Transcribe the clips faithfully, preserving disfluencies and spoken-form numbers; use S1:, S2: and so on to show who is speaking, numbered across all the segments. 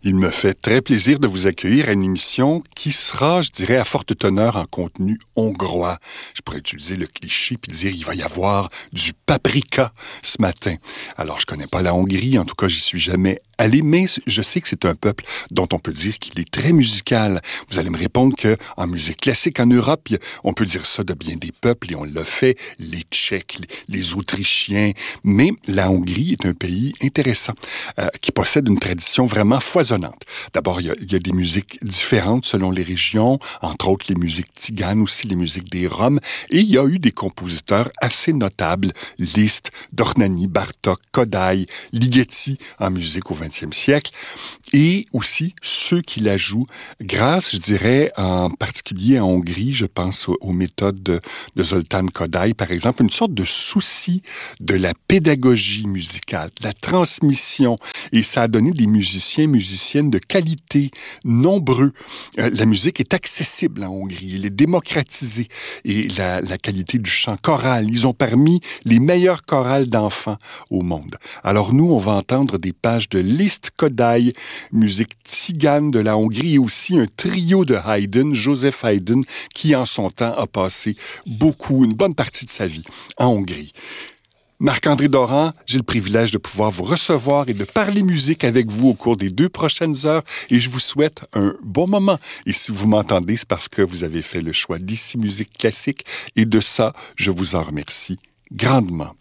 S1: Il me fait très plaisir de vous accueillir à une émission qui sera, je dirais, à forte teneur en contenu hongrois. Je pourrais utiliser le cliché puis dire il va y avoir du paprika ce matin. Alors, je connais pas la Hongrie, en tout cas, j'y suis jamais allé, mais je sais que c'est un peuple dont on peut dire qu'il est très musical. Vous allez me répondre que en musique classique en Europe, on peut dire ça de bien des peuples et on l'a fait, les Tchèques, les, les Autrichiens. Mais la Hongrie est un pays intéressant euh, qui possède une tradition vraiment foisonnante. D'abord, il y, a, il y a des musiques différentes selon les régions, entre autres les musiques tziganes, aussi les musiques des Roms, et il y a eu des compositeurs assez notables, Liszt, Dornani, Bartók, Kodály, Ligeti en musique au vingtième siècle, et aussi ceux qui la jouent grâce, je dirais, en particulier en Hongrie, je pense aux, aux méthodes de, de Zoltán Kodály, par exemple, une sorte de souci de la pédagogie musicale, de la transmission, et ça a donné des musiciens, musiciennes de qualité, nombreux. Euh, la musique est accessible en Hongrie, elle est démocratisée et la, la qualité du chant choral, ils ont parmi les meilleurs chorales d'enfants au monde. Alors nous, on va entendre des pages de Liszt, Kodály, musique tzigane de la Hongrie et aussi un trio de Haydn, Joseph Haydn, qui en son temps a passé beaucoup, une bonne partie de sa vie en Hongrie. Marc-André Doran, j'ai le privilège de pouvoir vous recevoir et de parler musique avec vous au cours des deux prochaines heures et je vous souhaite un bon moment. Et si vous m'entendez, c'est parce que vous avez fait le choix d'Ici Musique Classique et de ça, je vous en remercie grandement.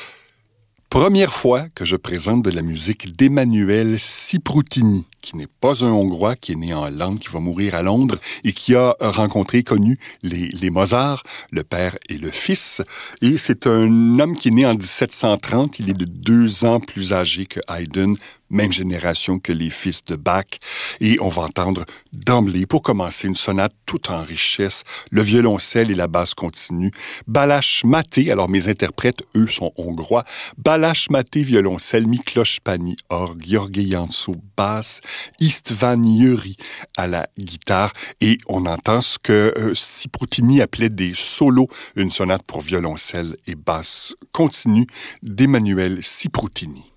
S1: Première fois que je présente de la musique d'Emmanuel Ciproutini, qui n'est pas un Hongrois, qui est né en Hollande, qui va mourir à Londres et qui a rencontré, connu les, les Mozart, le père et le fils. Et c'est un homme qui est né en dix-sept cent trente. Il est de deux ans plus âgé que Haydn, même génération que les fils de Bach. Et on va entendre d'emblée, pour commencer, une sonate toute en richesse, le violoncelle et la basse continue. Balázs Máté, alors mes interprètes, eux, sont hongrois. Balázs Máté, violoncelle, Miklos Pani, orgue, Gheorghe Jancsó, basse, István Győri à la guitare. Et on entend ce que euh, Ciproutini appelait des solos, une sonate pour violoncelle et basse continue d'Emmanuel Ciproutini.